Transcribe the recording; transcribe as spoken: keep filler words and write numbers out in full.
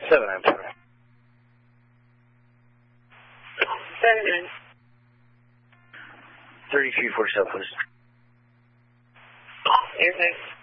Seven, I'm sorry. Seven. Thirty-three forty-seven, please. Airbags.